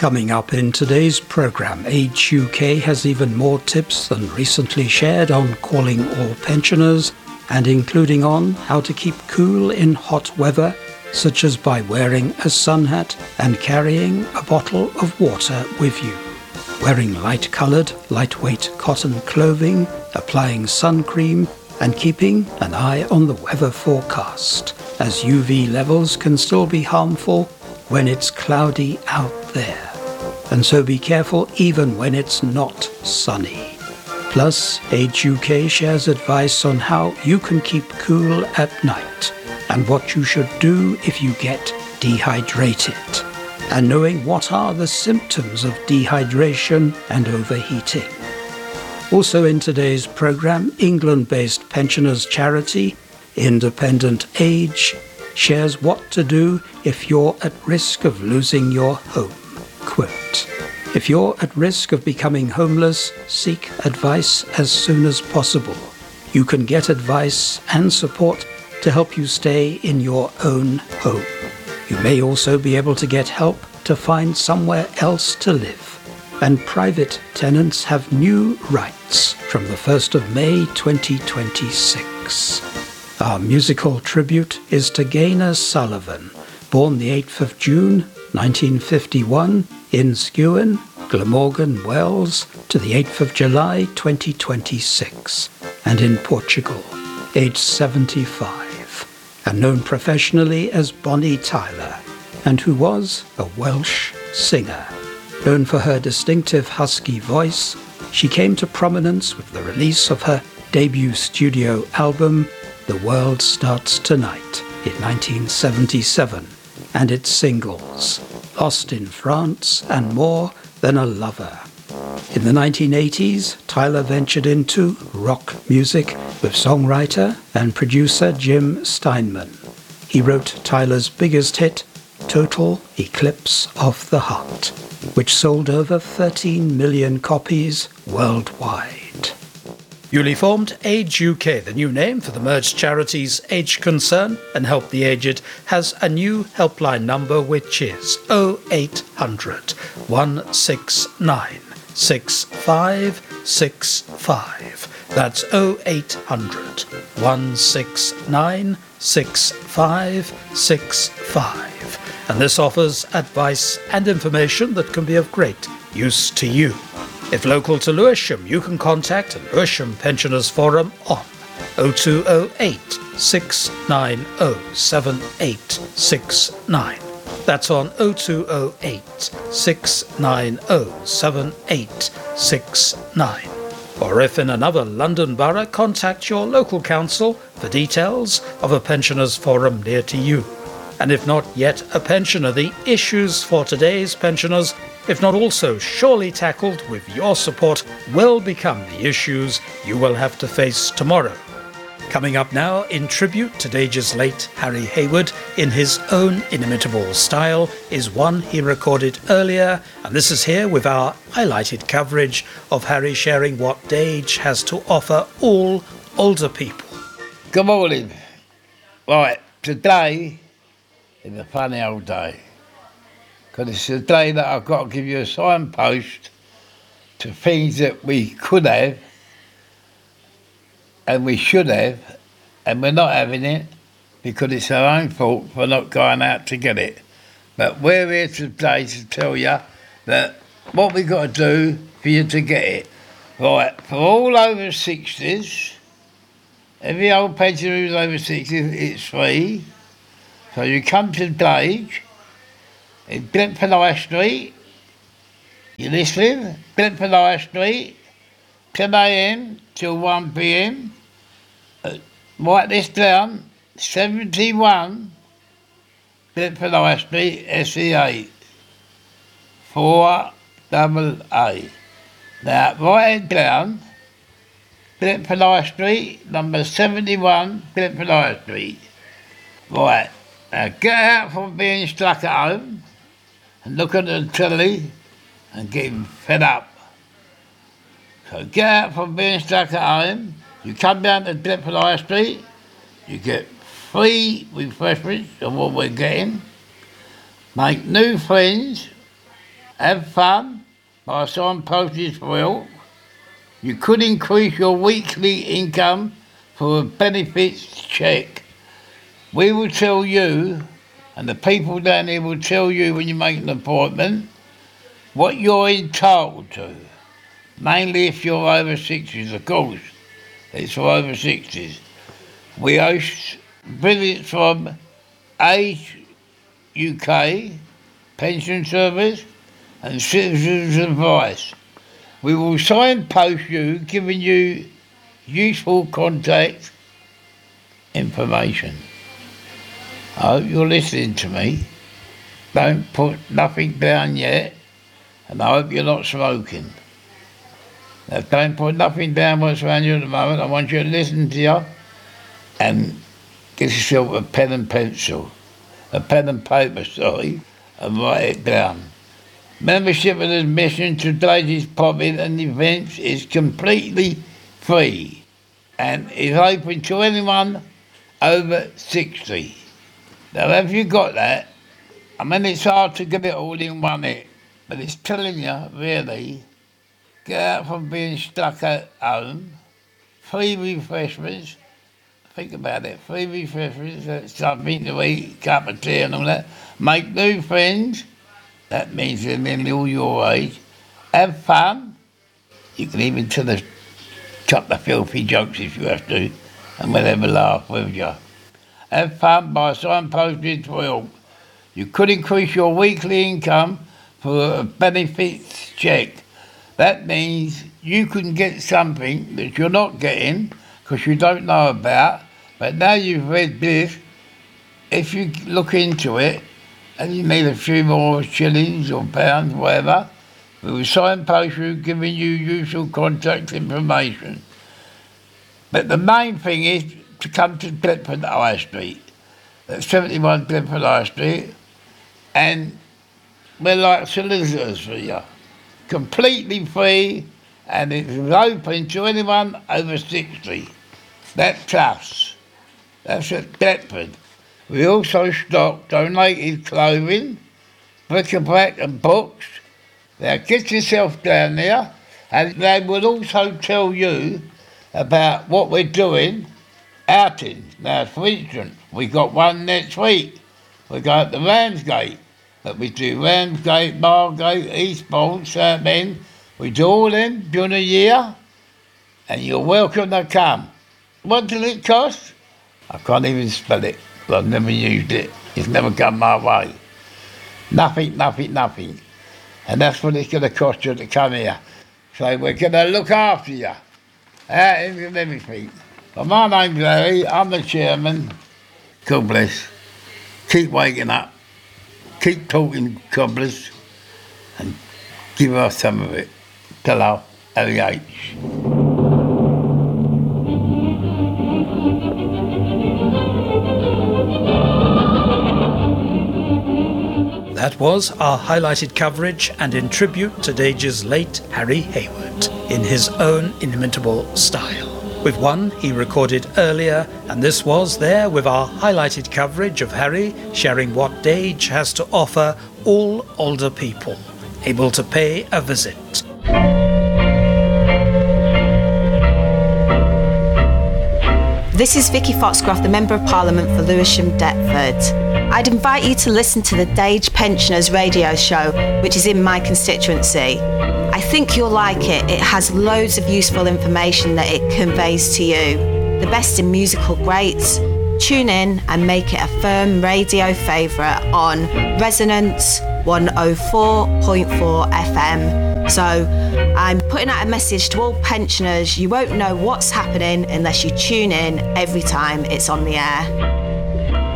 Coming up in today's programme, Age UK has even more tips than recently shared on calling all pensioners and including on how to keep cool in hot weather, such as by wearing a sun hat and carrying a bottle of water with you, wearing light-coloured, lightweight cotton clothing, applying sun cream and keeping an eye on the weather forecast, as UV levels can still be harmful when it's cloudy out there. And so be careful even when it's not sunny. Plus, Age UK shares advice on how you can keep cool at night and what you should do if you get dehydrated, and knowing what are the symptoms of dehydration and overheating. Also in today's programme, England-based pensioners charity Independent Age shares what to do if you're at risk of losing your home. Quote, "If you're at risk of becoming homeless, seek advice as soon as possible. You can get advice and support to help you stay in your own home. You may also be able to get help to find somewhere else to live. And private tenants have new rights from the 1st of May 2026. Our musical tribute is to Gaynor Sullivan, born the 8th of June 1951 in Skewen, Glamorgan, Wales, to the 8th of July 2026, and in Portugal, aged 75, and known professionally as Bonnie Tyler, and who was a Welsh singer. Known for her distinctive husky voice, she came to prominence with the release of her debut studio album, The World Starts Tonight, in 1977, and its singles, Lost in France and More Than a Lover. In the 1980s, Tyler ventured into rock music with songwriter and producer Jim Steinman. He wrote Tyler's biggest hit, Total Eclipse of the Heart, which sold over 13 million copies worldwide. Newly formed Age UK, the new name for the merged charities Age Concern and Help the Aged, has a new helpline number which is 0800 169 6565. That's 0800 169 6565. And this offers advice and information that can be of great use to you. If local to Lewisham, you can contact Lewisham Pensioners Forum on 0208 690 7869. That's on 0208 690 7869. Or if in another London borough, contact your local council for details of a pensioners forum near to you. And if not yet a pensioner, the issues for today's pensioners, if not also surely tackled with your support, will become the issues you will have to face tomorrow. Coming up now, in tribute to Dage's late Harry Hayward, in his own inimitable style, is one he recorded earlier, and this is here with our highlighted coverage of Harry sharing what Dage has to offer all older people. Good morning. Right, today is a funny old day, because it's the day that I've got to give you a signpost to things that we could have and we should have, and we're not having it because it's our own fault for not going out to get it. But we're here today to tell you that what we've got to do for you to get it. Right, for all over 60s, every old pensioner who's over 60, it's free. So you come to Dage in Brentford High Street. You listen, Brentford High Street, 10 a.m. till 1 p.m. Write this down, 71 Brentford High Street, SE8, 4AA. Now, write it down, Brentford High Street, number 71 Brentford High Street. Right. Now get out from being stuck at home and look at the telly and getting fed up. So get out from being stuck at home, you come down to Brentford High Street, you get free refreshments of what we're getting, make new friends Have fun by signposted for help. You could increase your weekly income for a benefits check. We will tell you, and the people down here will tell you when you make an appointment, what you're entitled to. Mainly if you're over 60s, of course. It's for over 60s. We host visits from Age UK, Pension Service, and Citizens Advice. We will signpost you, giving you useful contact information. I hope you're listening to me. Don't put nothing down yet, and I hope you're not smoking. Now, don't put nothing down what's around you at the moment. I want you to listen to you and get yourself a pen and paper, and write it down. Membership and admission to today's popping and events is completely free and is open to anyone over 60. Now, have you got that? I mean, it's hard to get it all in one hit, but it's telling you, really, get out from being stuck at home, free refreshments. Think about it, free refreshments, something to eat, cup of tea and all that. Make new friends. That means they're nearly all your age. Have fun. You can even tell a couple of filthy jokes if you have to, and we'll have a laugh with you. Have fun by signposted for help. You could increase your weekly income for a benefits check. That means you can get something that you're not getting because you don't know about, but now you've read this, if you look into it, and you need a few more shillings or pounds, whatever, we will signpost you, giving you useful contact information. But the main thing is to come to Deptford High Street. That's 71 Deptford High Street, and we're like solicitors for you. Completely free, and it's open to anyone over 60. That's us. That's at Deptford. We also stock donated clothing, bric-a-brac and books. Now get yourself down there, and they will also tell you about what we're doing, outings. Now, for instance, we got one next week. We're going to Ramsgate, but we do Ramsgate, Margate, Eastbourne, Southend. We do all them during the year, and you're welcome to come. What does it cost? I can't even spell it. I've never used it. It's never come my way. Nothing. And that's what it's going to cost you to come here. So we're going to look after you. And everything. Well, my name's Larry. I'm the chairman. God bless. Keep waking up. Keep talking, cobblers. And give us some of it. Ta-ra, Harry H. That was our highlighted coverage, and in tribute to Dage's late Harry Hayward, in his own inimitable style. With one he recorded earlier, and this was there with our highlighted coverage of Harry sharing what Dage has to offer all older people able to pay a visit. This is Vicky Foxcroft, the Member of Parliament for Lewisham Deptford. I'd invite you to listen to the Dage Pensioners radio show, which is in my constituency. I think you'll like it. It has loads of useful information that it conveys to you. The best in musical greats. Tune in and make it a firm radio favourite on Resonance 104.4 FM. So I'm putting out a message to all pensioners. You won't know what's happening unless you tune in every time it's on the air.